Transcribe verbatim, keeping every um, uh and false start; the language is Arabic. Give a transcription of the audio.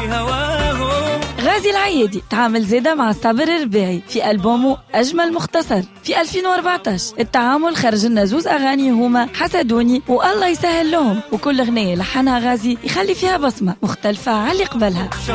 هواهم. غازي العيادي تعامل زيادة مع صابر الرباعي في ألبومه أجمل مختصر في ألفين وأربعطاش. التعامل خرج لنا زوز أغاني هما حسدوني والله يسهل لهم، وكل أغنية لحنها غازي يخلي فيها بصمة مختلفة على اللي قبلها.